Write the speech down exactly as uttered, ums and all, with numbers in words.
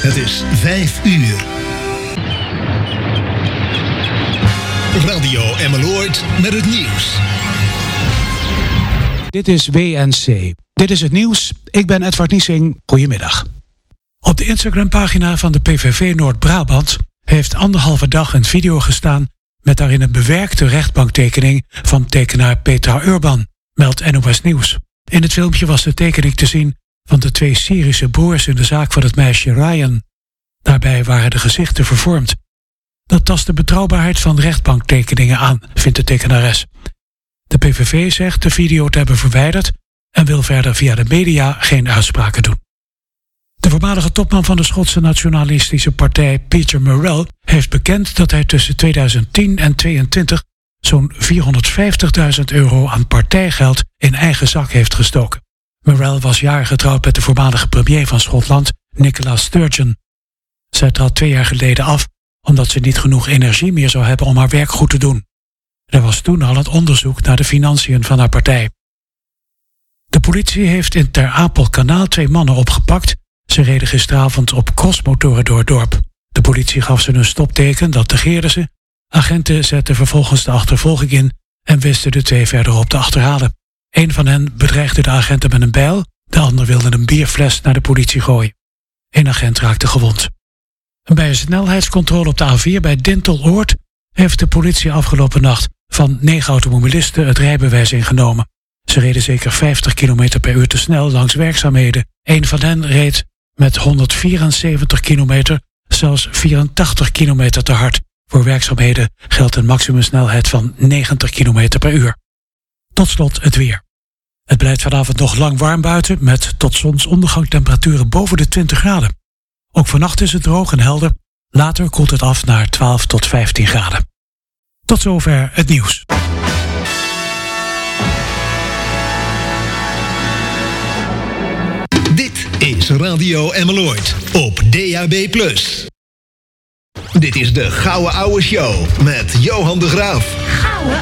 Het is vijf uur. Radio Emmeloord met het nieuws. Dit is W N C. Dit is het nieuws. Ik ben Edward Niesing. Goedemiddag. Op de Instagram-pagina van de P V V Noord-Brabant heeft anderhalve dag een video gestaan met daarin een bewerkte rechtbanktekening van tekenaar Petra Urban, meldt N O S Nieuws. In het filmpje was de tekening te zien van de twee Syrische broers in de zaak van het meisje Ryan. Daarbij waren de gezichten vervormd. Dat tast de betrouwbaarheid van rechtbanktekeningen aan, vindt de tekenares. De P V V zegt de video te hebben verwijderd en wil verder via de media geen uitspraken doen. De voormalige topman van de Schotse nationalistische partij Peter Murrell heeft bekend dat hij tussen tweeduizend tien en tweeëntwintig zo'n vierhonderdvijftigduizend euro aan partijgeld in eigen zak heeft gestoken. Murrell was jaren getrouwd met de voormalige premier van Schotland, Nicola Sturgeon. Zij trad twee jaar geleden af omdat ze niet genoeg energie meer zou hebben om haar werk goed te doen. Er was toen al het onderzoek naar de financiën van haar partij. De politie heeft in Ter Apel-Kanaal twee mannen opgepakt. Ze reden gisteravond op crossmotoren door het dorp. De politie gaf ze een stopteken, dat negeerden ze. Agenten zetten vervolgens de achtervolging in en wisten de twee verderop te achterhalen. Een van hen bedreigde de agenten met een bijl, de ander wilde een bierfles naar de politie gooien. Een agent raakte gewond. Bij een snelheidscontrole op de A vier bij Dinteloord heeft de politie afgelopen nacht van negen automobilisten het rijbewijs ingenomen. Ze reden zeker vijftig kilometer per uur te snel langs werkzaamheden. Een van hen reed met honderdvierenzeventig kilometer, zelfs vierentachtig kilometer te hard. Voor werkzaamheden geldt een maximumsnelheid van negentig kilometer per uur. Tot slot het weer. Het blijft vanavond nog lang warm buiten met tot zonsondergang temperaturen boven de twintig graden. Ook vannacht is het droog en helder. Later koelt het af naar twaalf tot vijftien graden. Tot zover het nieuws. Dit is Radio Emmeloord op D A B plus. Dit is de Gouden Ouwe Show met Johan de Graaf. Gouden